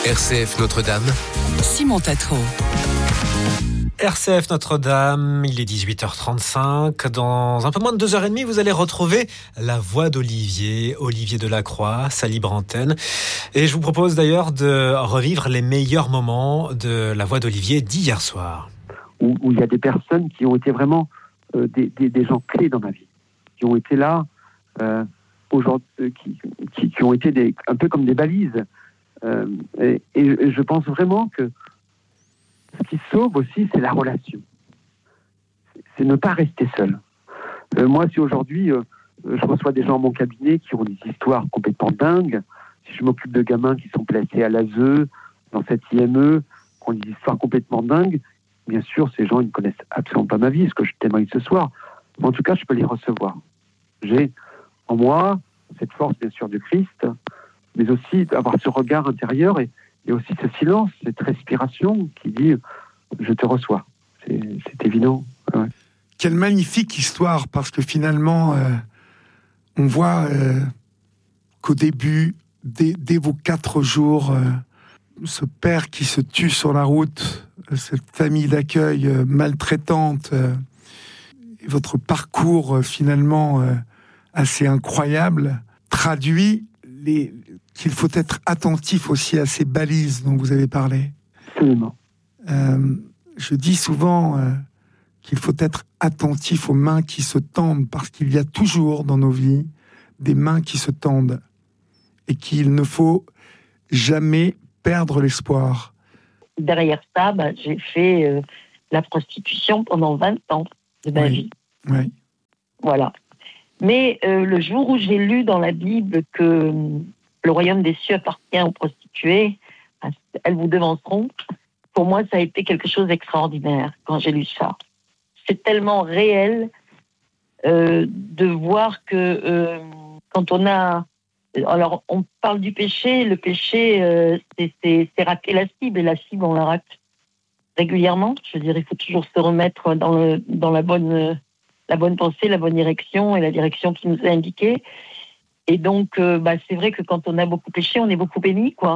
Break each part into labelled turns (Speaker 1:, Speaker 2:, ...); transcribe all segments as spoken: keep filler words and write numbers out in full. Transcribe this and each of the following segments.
Speaker 1: R C F Notre-Dame.
Speaker 2: Simon Tatro.
Speaker 3: R C F Notre-Dame, il est dix-huit heures trente-cinq. Dans un peu moins de deux heures trente, vous allez retrouver la voix d'Olivier, Olivier Delacroix, sa libre antenne. Et je vous propose d'ailleurs de revivre les meilleurs moments de la voix d'Olivier d'hier soir.
Speaker 4: Où, où il y a des personnes qui ont été vraiment euh, des, des, des gens clés dans ma vie, qui ont été là, euh, aujourd'hui, euh, qui, qui, qui ont été des, un peu comme des balises. Euh, et, et je pense vraiment que ce qui sauve aussi, c'est la relation. C'est ne pas rester seul. Euh, moi, si aujourd'hui, euh, je reçois des gens à mon cabinet qui ont des histoires complètement dingues, si je m'occupe de gamins qui sont placés à l'A S E, dans cette I M E, qui ont des histoires complètement dingues, bien sûr, ces gens, ils ne connaissent absolument pas ma vie, ce que je témoigne ce soir. Mais en tout cas, je peux les recevoir. J'ai en moi cette force, bien sûr, de Christ, mais aussi avoir ce regard intérieur et, et aussi ce silence, cette respiration qui dit « je te reçois ». C'est, c'est évident. Ouais.
Speaker 5: Quelle magnifique histoire, parce que finalement, euh, on voit euh, qu'au début, dès, dès vos quatre jours, euh, ce père qui se tue sur la route, euh, cette famille d'accueil euh, maltraitante, euh, et votre parcours euh, finalement euh, assez incroyable, traduit les, qu'il faut être attentif aussi à ces balises dont vous avez parlé.
Speaker 4: Absolument.
Speaker 5: Euh, je dis souvent euh, qu'il faut être attentif aux mains qui se tendent, parce qu'il y a toujours dans nos vies des mains qui se tendent et qu'il ne faut jamais perdre l'espoir.
Speaker 6: Derrière ça, bah, j'ai fait euh, la prostitution pendant vingt ans de ma
Speaker 5: oui.
Speaker 6: vie.
Speaker 5: Oui.
Speaker 6: Voilà. Mais euh, le jour où j'ai lu dans la Bible que euh, le royaume des cieux appartient aux prostituées, elles vous devanceront, pour moi, ça a été quelque chose d'extraordinaire quand j'ai lu ça. C'est tellement réel euh, de voir que euh, quand on a... Alors, on parle du péché, le péché, euh, c'est, c'est, c'est rater la cible, et la cible, on la rate régulièrement. Je veux dire, il faut toujours se remettre dans, le, dans la bonne... la bonne pensée, la bonne direction et la direction qui nous est indiquée. Et donc, euh, bah, c'est vrai que quand on a beaucoup péché, on est beaucoup béni, quoi.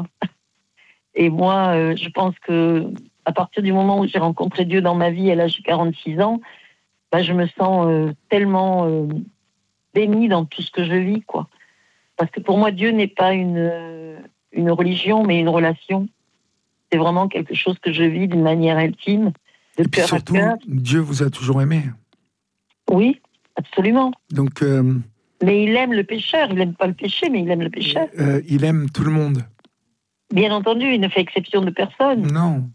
Speaker 6: Et moi, euh, je pense que à partir du moment où j'ai rencontré Dieu dans ma vie à l'âge de quarante-six ans, bah, je me sens euh, tellement euh, bénie dans tout ce que je vis, quoi. Parce que pour moi, Dieu n'est pas une, une religion, mais une relation. C'est vraiment quelque chose que je vis d'une manière intime, de
Speaker 5: et puis
Speaker 6: cœur
Speaker 5: surtout,
Speaker 6: à cœur.
Speaker 5: Dieu vous a toujours aimé.
Speaker 6: Oui, absolument.
Speaker 5: Donc, euh,
Speaker 6: mais il aime le pécheur. Il n'aime pas le péché, mais il aime le pécheur.
Speaker 5: Euh, il aime tout le monde.
Speaker 6: Bien entendu, il ne fait exception de personne.
Speaker 5: Non.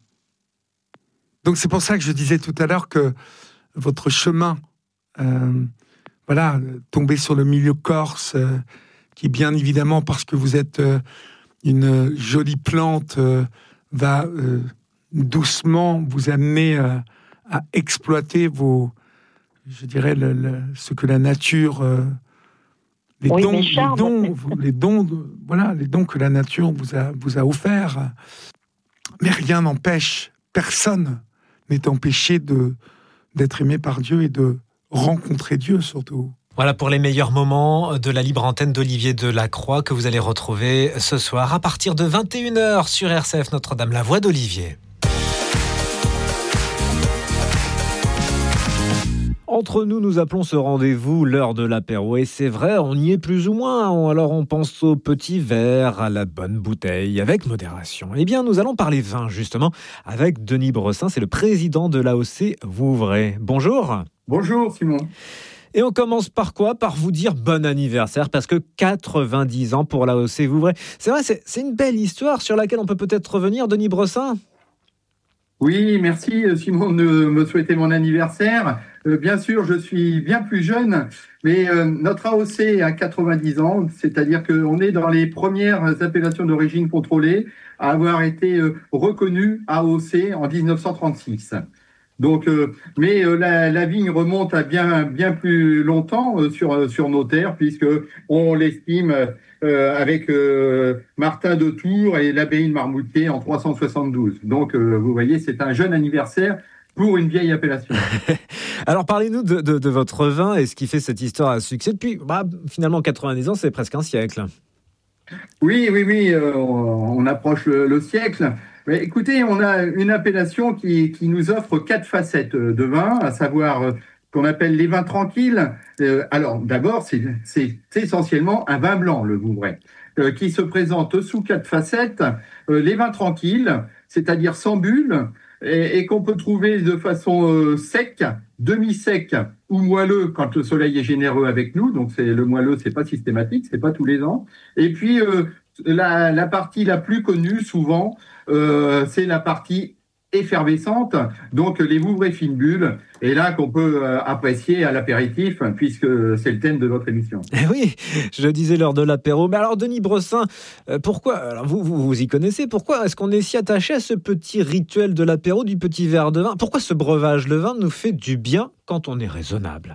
Speaker 5: Donc c'est pour ça que je disais tout à l'heure que votre chemin, euh, voilà, tomber sur le milieu corse, euh, qui bien évidemment, parce que vous êtes euh, une jolie plante, euh, va euh, doucement vous amener euh, à exploiter vos... je dirais, le, le, ce que la nature, euh, les,
Speaker 6: oui,
Speaker 5: dons,
Speaker 6: charmes,
Speaker 5: les, dons, les dons, de, voilà, les dons que la nature vous a, vous a offerts. Mais rien n'empêche, personne n'est empêché de, d'être aimé par Dieu et de rencontrer Dieu surtout.
Speaker 3: Voilà pour les meilleurs moments de la libre antenne d'Olivier Delacroix que vous allez retrouver ce soir à partir de vingt et une heures sur R C F Notre-Dame, la voix d'Olivier. Entre nous, nous appelons ce rendez-vous l'heure de l'apéro. Et c'est vrai, on y est plus ou moins. Alors on pense au petit verre, à la bonne bouteille, avec modération. Eh bien, nous allons parler vin, justement, avec Denis Bressin. C'est le président de l'A O C Vouvray. Bonjour.
Speaker 7: Bonjour, Simon.
Speaker 3: Et on commence par quoi ? Par vous dire bon anniversaire, parce que quatre-vingt-dix ans pour l'A O C Vouvray. C'est vrai, c'est, c'est une belle histoire sur laquelle on peut peut-être revenir, Denis Bressin.
Speaker 7: Oui, merci Simon de me souhaiter mon anniversaire. Euh, bien sûr, je suis bien plus jeune, mais euh, notre A O C a quatre-vingt-dix ans, c'est-à-dire qu'on est dans les premières appellations d'origine contrôlée à avoir été euh, reconnues A O C en dix-neuf cent trente-six. Donc, euh, mais euh, la, la vigne remonte à bien bien plus longtemps euh, sur sur nos terres, puisque on l'estime euh, avec euh, Martin de Tours et l'abbaye de Marmoutier en trois cent soixante-douze. Donc, euh, vous voyez, c'est un jeune anniversaire pour une vieille appellation.
Speaker 3: Alors, parlez-nous de, de, de votre vin et ce qui fait cette histoire à succès depuis, bah, finalement, quatre-vingt-dix ans, c'est presque un siècle.
Speaker 7: Oui, oui, oui, euh, on, on approche le, le siècle. Mais écoutez, on a une appellation qui, qui nous offre quatre facettes de vin, à savoir euh, qu'on appelle les vins tranquilles. Euh, alors, d'abord, c'est, c'est essentiellement un vin blanc, le Vouvray, euh, qui se présente sous quatre facettes. Euh, les vins tranquilles, c'est-à-dire sans bulles, et, et qu'on peut trouver de façon euh, sec, demi-sec ou moelleux quand le soleil est généreux avec nous. Donc, c'est, le moelleux, c'est pas systématique, c'est pas tous les ans. Et puis, euh, la, la partie la plus connue, souvent, euh, c'est la partie effervescente, donc les Vouvray fines bulles, et là qu'on peut euh, apprécier à l'apéritif, puisque c'est le thème de votre émission.
Speaker 3: Eh oui, je le disais lors de l'apéro. Mais alors, Denis Bressin, euh, pourquoi, alors vous, vous, vous y connaissez, pourquoi est-ce qu'on est si attaché à ce petit rituel de l'apéro, du petit verre de vin? Pourquoi ce breuvage, le vin, nous fait du bien quand on est raisonnable?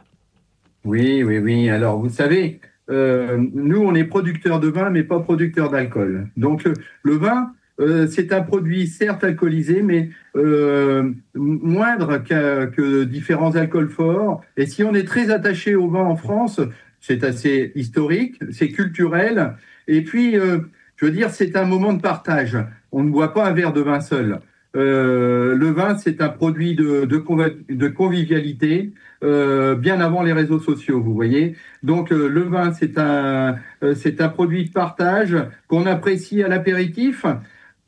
Speaker 7: Oui, oui, oui. Alors, vous savez, euh, nous, on est producteurs de vin, mais pas producteurs d'alcool. Donc, le, le vin, Euh, c'est un produit certes alcoolisé, mais euh, moindre que, que différents alcools forts. Et si on est très attaché au vin en France, c'est assez historique, c'est culturel. Et puis, euh, je veux dire, c'est un moment de partage. On ne boit pas un verre de vin seul. Euh, le vin, c'est un produit de, de, conv- de convivialité, euh, bien avant les réseaux sociaux, vous voyez. Donc, euh, le vin, c'est un, euh, c'est un produit de partage qu'on apprécie à l'apéritif. Pourquoi ?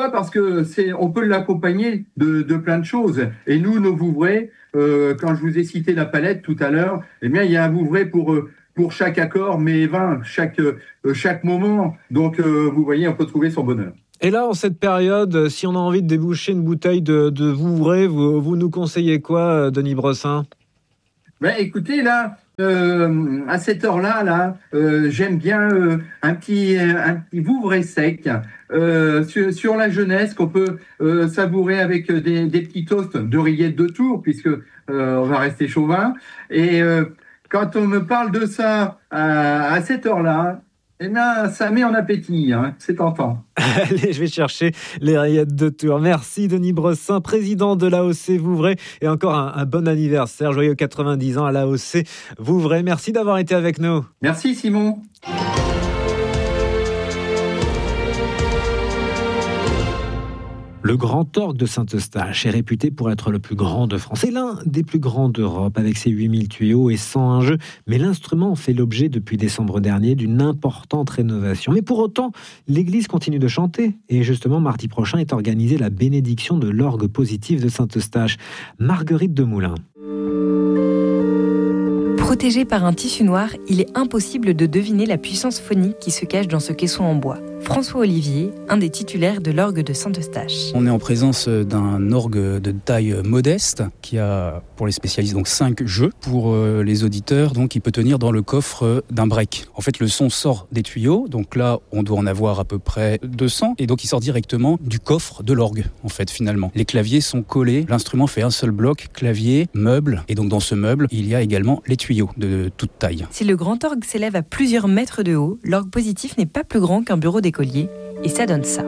Speaker 7: Parce que c'est, on peut l'accompagner de, de plein de choses. Et nous, nos Vouvray, euh, quand je vous ai cité la palette tout à l'heure, eh bien, il y a un Vouvray pour pour chaque accord, mais vin, chaque euh, chaque moment. Donc, euh, vous voyez, on peut trouver son bonheur.
Speaker 3: Et là, en cette période, si on a envie de déboucher une bouteille de, de Vouvray, vous, vous nous conseillez quoi, Denis Bressin ?
Speaker 7: Ben, écoutez, là, euh, à cette heure-là, là, euh, j'aime bien euh, un petit un petit Vouvray sec euh, sur, sur la jeunesse qu'on peut euh, savourer avec des, des petits toasts de rillettes de Tours, puisque euh, on va rester chauvin. Et euh, quand on me parle de ça à, à cette heure-là, eh bien, ça met en appétit, hein, c'est tentant.
Speaker 3: Allez, je vais chercher les rillettes de Tours. Merci Denis Bressin, président de l'A O C Vouvray. Et encore un, un bon anniversaire, joyeux quatre-vingt-dix ans à l'A O C Vouvray. Merci d'avoir été avec nous.
Speaker 7: Merci Simon.
Speaker 3: Le Grand Orgue de Saint-Eustache est réputé pour être le plus grand de France et l'un des plus grands d'Europe avec ses huit mille tuyaux et cent un jeux. Mais l'instrument fait l'objet depuis décembre dernier d'une importante rénovation. Mais pour autant, l'église continue de chanter. Et justement, mardi prochain est organisée la bénédiction de l'orgue positif de Saint-Eustache. Marguerite Demoulin.
Speaker 1: Protégé par un tissu noir, il est impossible de deviner la puissance phonique qui se cache dans ce caisson en bois. François Olivier, un des titulaires de l'orgue de Saint-Eustache.
Speaker 2: On est en présence d'un orgue de taille modeste qui a, pour les spécialistes, donc cinq jeux. Pour euh, les auditeurs, donc il peut tenir dans le coffre d'un break. En fait, le son sort des tuyaux, donc là, on doit en avoir à peu près deux cents, et donc il sort directement du coffre de l'orgue, en fait, finalement. Les claviers sont collés, l'instrument fait un seul bloc, clavier, meuble, et donc dans ce meuble, il y a également les tuyaux de toute taille.
Speaker 1: Si le grand orgue s'élève à plusieurs mètres de haut, l'orgue positif n'est pas plus grand qu'un bureau d'écolier, et ça donne ça.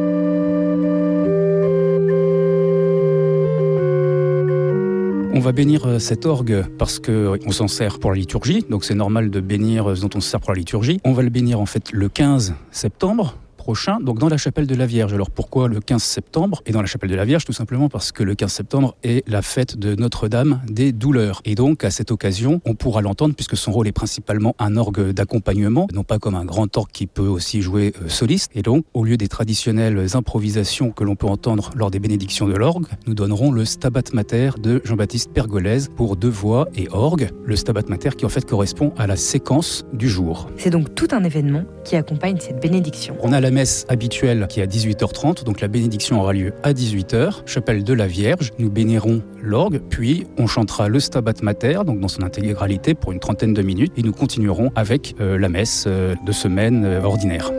Speaker 2: On va bénir cet orgue parce qu'on s'en sert pour la liturgie, donc c'est normal de bénir ce dont on se sert pour la liturgie. On va le bénir en fait le quinze septembre prochain, donc dans la chapelle de la Vierge. Alors pourquoi le quinze septembre ? Et dans la chapelle de la Vierge, tout simplement parce que le quinze septembre est la fête de Notre-Dame des Douleurs. Et donc à cette occasion, on pourra l'entendre puisque son rôle est principalement un orgue d'accompagnement, non pas comme un grand orgue qui peut aussi jouer euh, soliste. Et donc, au lieu des traditionnelles improvisations que l'on peut entendre lors des bénédictions de l'orgue, nous donnerons le Stabat Mater de Jean-Baptiste Pergolèse pour deux voix et orgue. Le Stabat Mater qui en fait correspond à la séquence du jour.
Speaker 1: C'est donc tout un événement qui accompagne cette bénédiction.
Speaker 2: On a la messe habituelle qui est à dix-huit heures trente, donc la bénédiction aura lieu à dix-huit heures, chapelle de la Vierge. Nous bénirons l'orgue, puis on chantera le Stabat Mater, donc dans son intégralité pour une trentaine de minutes, et nous continuerons avec euh, la messe euh, de semaine euh, ordinaire.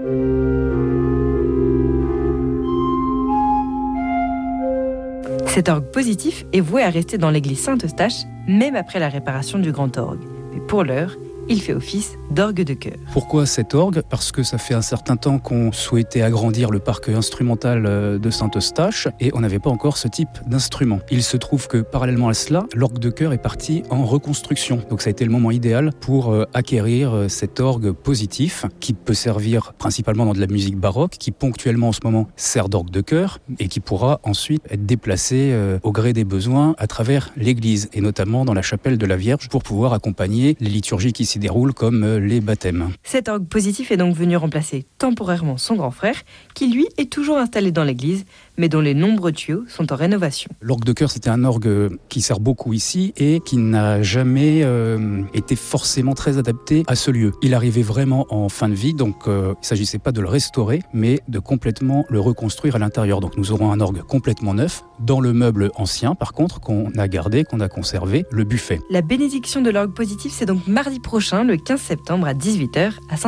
Speaker 1: Cet orgue positif est voué à rester dans l'église Saint-Eustache, même après la réparation du grand orgue. Mais pour l'heure, il fait office d'orgue de chœur.
Speaker 2: Pourquoi cet orgue ? Parce que ça fait un certain temps qu'on souhaitait agrandir le parc instrumental de Saint-Eustache et on n'avait pas encore ce type d'instrument. Il se trouve que parallèlement à cela, l'orgue de chœur est parti en reconstruction. Donc ça a été le moment idéal pour acquérir cet orgue positif qui peut servir principalement dans de la musique baroque, qui ponctuellement en ce moment sert d'orgue de chœur et qui pourra ensuite être déplacé au gré des besoins à travers l'église et notamment dans la chapelle de la Vierge pour pouvoir accompagner les liturgies qui s'y déroulent comme les baptêmes.
Speaker 1: Cet orgue positif est donc venu remplacer temporairement son grand frère qui lui est toujours installé dans l'église mais dont les nombreux tuyaux sont en rénovation.
Speaker 2: L'orgue de chœur, c'était un orgue qui sert beaucoup ici et qui n'a jamais euh, été forcément très adapté à ce lieu. Il arrivait vraiment en fin de vie, donc euh, il ne s'agissait pas de le restaurer, mais de complètement le reconstruire à l'intérieur. Donc nous aurons un orgue complètement neuf, dans le meuble ancien par contre, qu'on a gardé, qu'on a conservé, le buffet.
Speaker 1: La bénédiction de l'orgue positif, c'est donc mardi prochain, le quinze septembre à dix-huit heures à Saint